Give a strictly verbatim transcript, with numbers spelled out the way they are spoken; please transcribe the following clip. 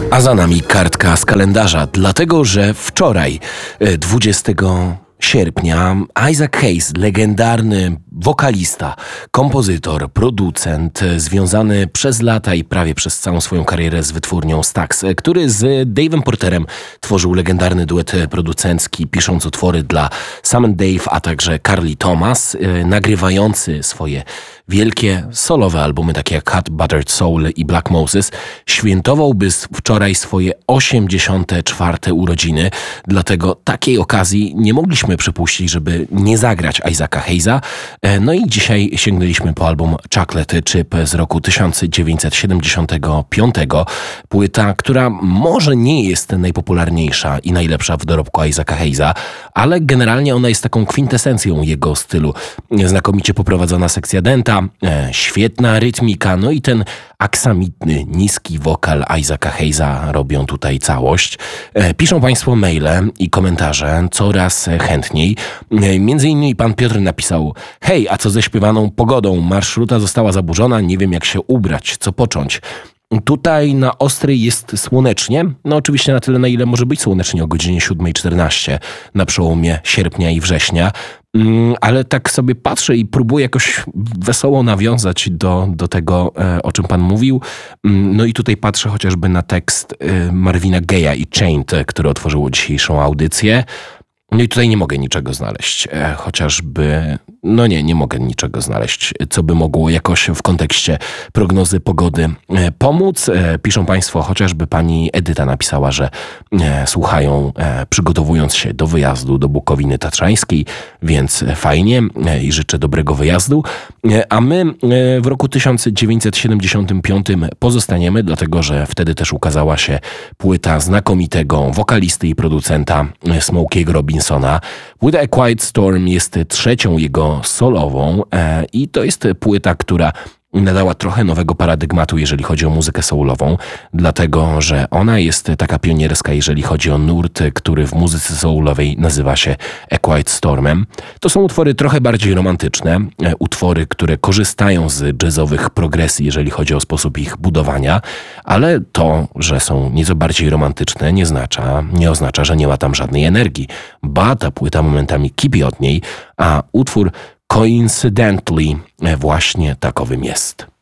A za nami kartka z kalendarza, dlatego że wczoraj, dwudziestego sierpnia, Isaac Hayes, legendarny wokalista, kompozytor, producent, związany przez lata i prawie przez całą swoją karierę z wytwórnią Stax, który z Dave'em Porterem tworzył legendarny duet producencki, pisząc utwory dla Sam and Dave, a także Carly Thomas, nagrywający swoje wielkie solowe albumy takie jak Hot Buttered Soul i Black Moses, świętowałby wczoraj swoje osiemdziesiąte czwarte urodziny, dlatego takiej okazji nie mogliśmy przypuścić, żeby nie zagrać Isaaca Hayesa. No i dzisiaj sięgnęliśmy po album Chocolate Chip z roku tysiąc dziewięćset siedemdziesiątego piątego. Płyta, która może nie jest najpopularniejsza i najlepsza w dorobku Isaaca Hayesa, ale generalnie ona jest taką kwintesencją jego stylu. Znakomicie poprowadzona sekcja denta, e, świetna rytmika, no i ten aksamitny, niski wokal Isaaca Hayesa robią tutaj całość. E, piszą Państwo maile i komentarze coraz chętniej. E, między innymi pan Piotr napisał: hej, a co ze śpiewaną pogodą? Marszruta została zaburzona, nie wiem jak się ubrać, co począć. Tutaj na Ostrej jest słonecznie, no oczywiście na tyle, na ile może być słonecznie o godzinie siódma czternaście na przełomie sierpnia i września, ale tak sobie patrzę i próbuję jakoś wesoło nawiązać do, do tego, o czym pan mówił. No i tutaj patrzę chociażby na tekst Marvina Gaye'a i Chained, który otworzyło dzisiejszą audycję. No i tutaj nie mogę niczego znaleźć, e, chociażby, no nie, nie mogę niczego znaleźć, co by mogło jakoś w kontekście prognozy pogody e, pomóc. E, piszą Państwo, chociażby pani Edyta napisała, że e, słuchają e, przygotowując się do wyjazdu do Bukowiny Tatrzańskiej, więc fajnie e, i życzę dobrego wyjazdu. E, a my e, w roku tysiąc dziewięćset siedemdziesiątym piątym pozostaniemy, dlatego że wtedy też ukazała się płyta znakomitego wokalisty i producenta e, Smokey'ego Robinsona. Płyta A Quiet Storm jest trzecią jego solową e, i to jest płyta, która nadała trochę nowego paradygmatu, jeżeli chodzi o muzykę soulową, dlatego że ona jest taka pionierska, jeżeli chodzi o nurt, który w muzyce soulowej nazywa się A Quiet Stormem. To są utwory trochę bardziej romantyczne, utwory, które korzystają z jazzowych progresji, jeżeli chodzi o sposób ich budowania, ale to, że są nieco bardziej romantyczne, nie oznacza, nie oznacza, że nie ma tam żadnej energii. Ba, ta płyta momentami kipi od niej, a utwór Coincidentally właśnie takowym jest.